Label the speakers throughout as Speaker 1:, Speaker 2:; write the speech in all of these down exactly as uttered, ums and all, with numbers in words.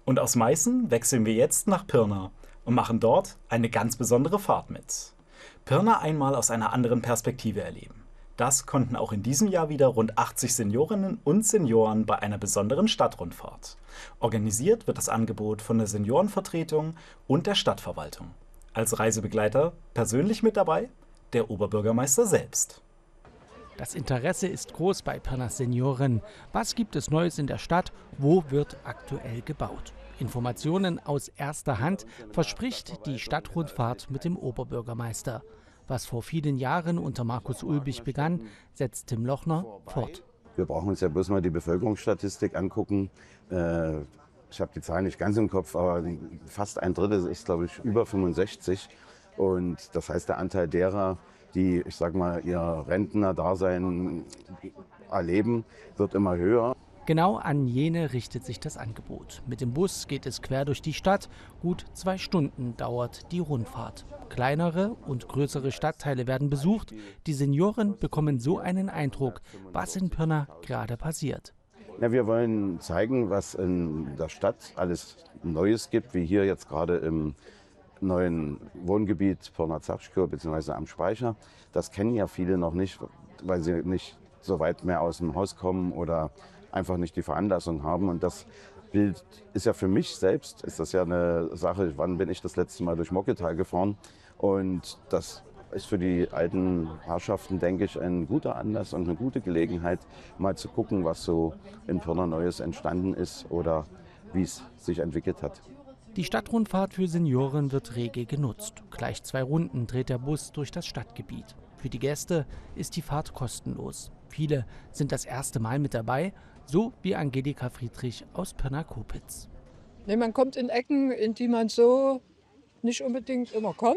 Speaker 1: Und aus Meißen wechseln wir jetzt nach Pirna und machen dort eine ganz besondere Fahrt mit. Pirna einmal aus einer anderen Perspektive erleben. Das konnten auch in diesem Jahr wieder rund achtzig Seniorinnen und Senioren bei einer besonderen Stadtrundfahrt. Organisiert wird das Angebot von der Seniorenvertretung und der Stadtverwaltung. Als Reisebegleiter persönlich mit dabei der Oberbürgermeister selbst.
Speaker 2: Das Interesse ist groß bei Pirnas Senioren. Was gibt es Neues in der Stadt? Wo wird aktuell gebaut? Informationen aus erster Hand verspricht die Stadtrundfahrt mit dem Oberbürgermeister. Was vor vielen Jahren unter Markus Ulbich begann, setzt Tim Lochner fort.
Speaker 3: Wir brauchen uns ja bloß mal die Bevölkerungsstatistik angucken. Äh, ich habe die Zahlen nicht ganz im Kopf, aber fast ein Drittel ist, glaube ich, über fünfundsechzig. Und das heißt, der Anteil derer, die, ich sag mal, ihr Rentner-Dasein erleben, wird immer höher.
Speaker 2: Genau an jene richtet sich das Angebot. Mit dem Bus geht es quer durch die Stadt. Gut zwei Stunden dauert die Rundfahrt. Kleinere und größere Stadtteile werden besucht. Die Senioren bekommen so einen Eindruck, was in Pirna gerade passiert.
Speaker 3: Ja, wir wollen zeigen, was in der Stadt alles Neues gibt, wie hier jetzt gerade im neuen Wohngebiet Pirna-Zatschko bzw. am Speicher. Das kennen ja viele noch nicht, weil sie nicht so weit mehr aus dem Haus kommen oder einfach nicht die Veranlassung haben. Und das Bild ist ja für mich selbst, ist das ja eine Sache, wann bin ich das letzte Mal durch Mocketal gefahren? Und das ist für die alten Herrschaften, denke ich, ein guter Anlass und eine gute Gelegenheit, mal zu gucken, was so in Pirna Neues entstanden ist oder wie es sich entwickelt hat.
Speaker 2: Die Stadtrundfahrt für Senioren wird rege genutzt. Gleich zwei Runden dreht der Bus durch das Stadtgebiet. Für die Gäste ist die Fahrt kostenlos. Viele sind das erste Mal mit dabei, so wie Angelika Friedrich aus Pirna-Kopitz.
Speaker 4: Nee, man kommt in Ecken, in die man so nicht unbedingt immer kommt.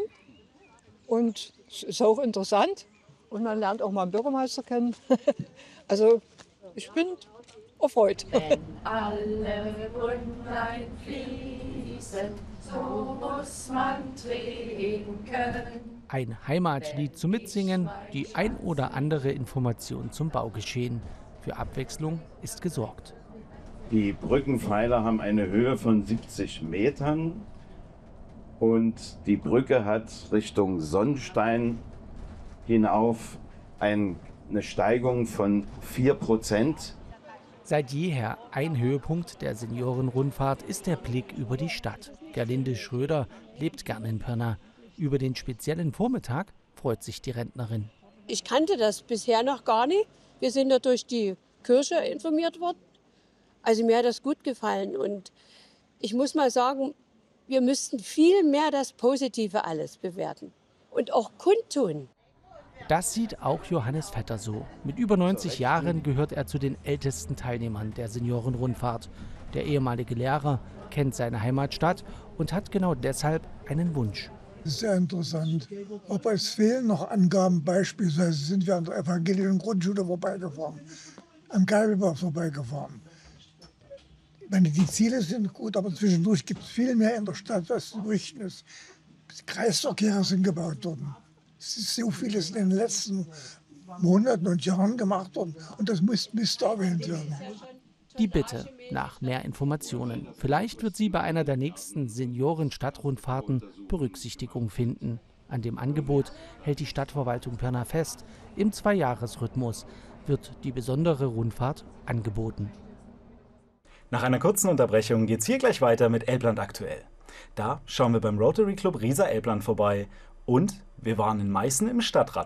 Speaker 4: Und es ist auch interessant. Und man lernt auch mal einen Bürgermeister kennen. Also ich bin erfreut.
Speaker 5: Wenn alle Brünnlein fließen, so muss man trinken.
Speaker 2: Ein Heimatlied zum Mitsingen, die ein oder andere Information zum Baugeschehen. Für Abwechslung ist gesorgt.
Speaker 3: Die Brückenpfeiler haben eine Höhe von siebzig Metern und die Brücke hat Richtung Sonnstein hinauf eine Steigung von vier Prozent.
Speaker 2: Seit jeher ein Höhepunkt der Seniorenrundfahrt ist der Blick über die Stadt. Gerlinde Schröder lebt gern in Pirna. Über den speziellen Vormittag freut sich die Rentnerin.
Speaker 6: Ich kannte das bisher noch gar nicht. Wir sind ja durch die Kirche informiert worden. Also mir hat das gut gefallen. Und ich muss mal sagen, wir müssten viel mehr das Positive alles bewerten und auch kundtun.
Speaker 2: Das sieht auch Johannes Vetter so. Mit über neunzig Jahren gehört er zu den ältesten Teilnehmern der Seniorenrundfahrt. Der ehemalige Lehrer kennt seine Heimatstadt und hat genau deshalb einen Wunsch.
Speaker 7: Das ist sehr interessant. Aber es fehlen noch Angaben. Beispielsweise sind wir an der evangelischen Grundschule vorbeigefahren, am Geibelbach vorbeigefahren. Ich meine, die Ziele sind gut, aber zwischendurch gibt es viel mehr in der Stadt, was zu berichten ist. Die Kreisverkehre sind gebaut worden. Es ist so vieles in den letzten Monaten und Jahren gemacht worden und das muss, müsste erwähnt werden.
Speaker 2: Die Bitte nach mehr Informationen. Vielleicht wird sie bei einer der nächsten Senioren-Stadtrundfahrten Berücksichtigung finden. An dem Angebot hält die Stadtverwaltung Pirna fest. Im Zweijahresrhythmus wird die besondere Rundfahrt angeboten.
Speaker 1: Nach einer kurzen Unterbrechung geht's hier gleich weiter mit Elbland aktuell. Da schauen wir beim Rotary Club Riesa Elbland vorbei und wir waren in Meißen im Stadtrat.